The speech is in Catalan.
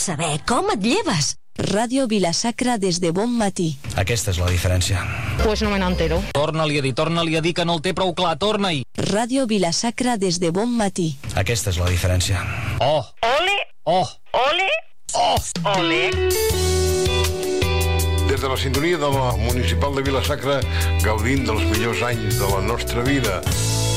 saber com et lleves. Ràdio Vila-sacra des de bon matí. Aquesta és la diferència. Pues no me n'entero. Torna-li a dir que no el té prou clar, torna-hi. Ràdio Vila-sacra des de bon matí. Aquesta és la diferència. Oh! Ole! Oh! Ole! Oh! Ole! Des de la sintonia de la Municipal de Vila-sacra, gaudint dels millors anys de la nostra vida.